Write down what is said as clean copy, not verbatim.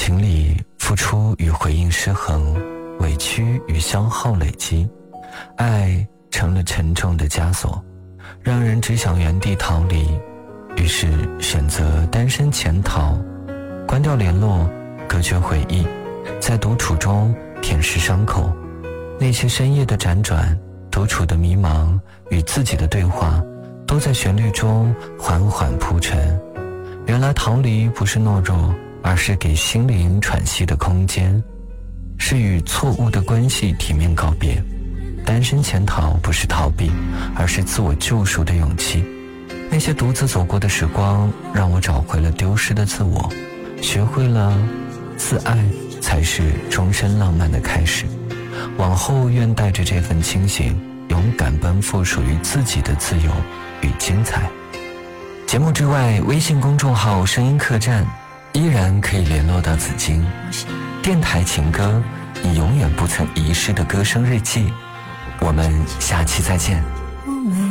情里，付出与回应失衡，委屈与消耗累积，爱成了沉重的枷锁，让人只想原地逃离。于是选择单身潜逃，关掉联络，隔绝回忆，在独处中舔舐伤口。那些深夜的辗转，独处的迷茫，与自己的对话，都在旋律中缓缓铺陈。原来逃离不是懦弱，而是给心灵喘息的空间，是与错误的关系体面告别。单身潜逃不是逃避，而是自我救赎的勇气。那些独自走过的时光，让我找回了丢失的自我，学会了自爱才是终身浪漫的开始。往后愿带着这份清醒，勇敢奔赴属于自己的自由与精彩。节目之外，微信公众号声音客栈依然可以联络到紫荆。电台情歌，你永远不曾遗失的歌声日记。我们下期再见。